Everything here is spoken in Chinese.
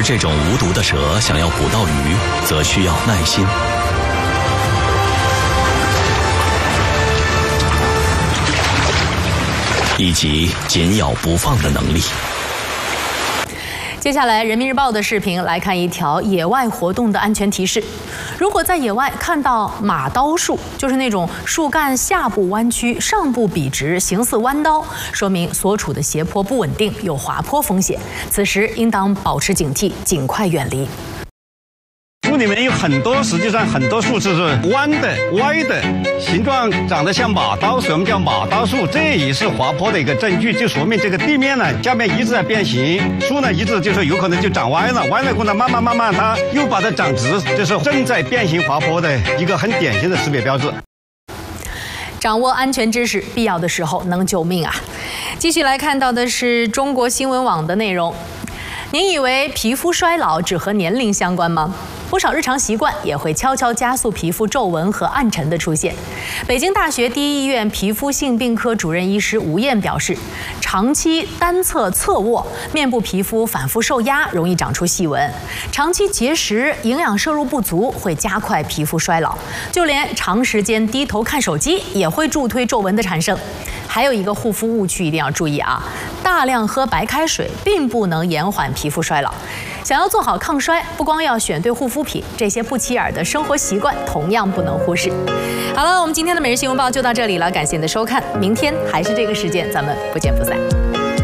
而这种无毒的蛇想要捕到鱼，则需要耐心。以及紧咬不放的能力。 接下来，人民日报的视频来看一条野外活动的安全提示：如果在野外看到马刀树，就是那种树干下部弯曲、上部笔直，形似弯刀，说明所处的斜坡不稳定，有滑坡风险。此时应当保持警惕，尽快远离。 树里面有很多，实际上很多树是弯的、歪的，形状长得像马刀，所以我们叫马刀树。这也是滑坡的一个证据，就说明这个地面呢，下面一直在变形，树呢一直就是有可能就长歪了，歪了过后呢，慢慢它又把它长直，这是正在变形滑坡的一个很典型的识别标志。 掌握安全知识，必要的时候能救命啊！继续来看到的是中国新闻网的内容。您以为皮肤衰老只和年龄相关吗？不少日常习惯也会悄悄加速皮肤皱纹和暗沉的出现。北京大学第一医院皮肤性病科主任医师吴艳表示，长期单侧侧卧，面部皮肤反复受压，容易长出细纹；长期节食、营养摄入不足，会加快皮肤衰老。就连长时间低头看手机，也会助推皱纹的产生。还有一个护肤误区一定要注意啊，大量喝白开水并不能延缓皮肤衰老。想要做好抗衰，不光要选对护肤品，这些不起眼的生活习惯同样不能忽视。好了，我们今天的每日新闻报就到这里了，感谢您的收看，明天还是这个时间，咱们不见不散。